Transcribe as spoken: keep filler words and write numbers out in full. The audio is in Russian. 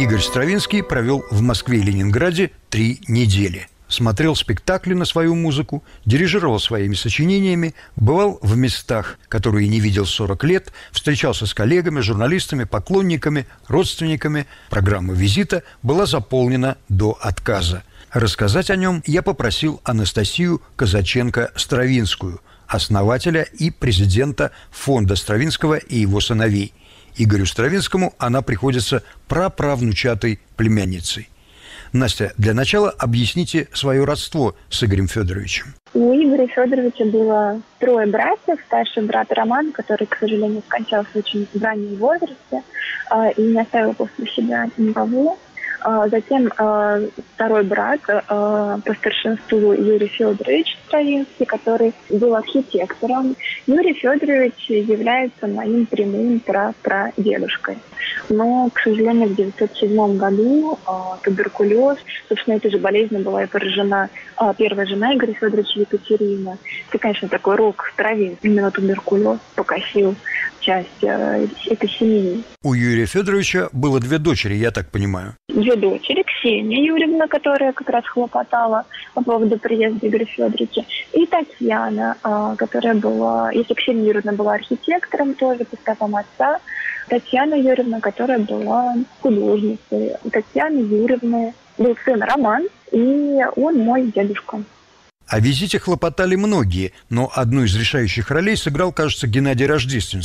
Игорь Стравинский провел в Москве и Ленинграде три недели. Смотрел спектакли на свою музыку, дирижировал своими сочинениями, бывал в местах, которые не видел сорок лет, встречался с коллегами, журналистами, поклонниками, родственниками. Программа визита была заполнена до отказа. Рассказать о нем я попросил Анастасию Казаченко-Стравинскую, основателя и президента фонда Стравинского и его сыновей. Игорю Стравинскому она приходится праправнучатой племянницей. Настя, для начала объясните свое родство с Игорем Федоровичем. У Игоря Федоровича было трое братьев. Старший брат Роман, который, к сожалению, скончался в очень раннем возрасте и не оставил после себя никого. Затем второй брат по старшинству Юрий Федорович Стравинский, который был архитектором. Юрий Федорович является моим прямым прапрадедушкой. Но, к сожалению, в девятьсот седьмом году туберкулез, собственно, этой же болезнью была и поражена первая жена Игоря Федоровича Екатерина. Это, конечно, такой рок Стравинский. Именно туберкулез покосил часть этой семьи. У Юрия Федоровича было две дочери, я так понимаю. Две дочери, Ксения Юрьевна, которая как раз хлопотала по поводу приезда Игоря Федоровича, и Татьяна, которая была, если Ксения Юрьевна была архитектором тоже по стопам отца, Татьяна Юрьевна, которая была художницей. У Татьяны Юрьевны был сын Роман, и он мой дедушка. О визите хлопотали многие, но одну из решающих ролей сыграл, кажется, Геннадий Рождественский.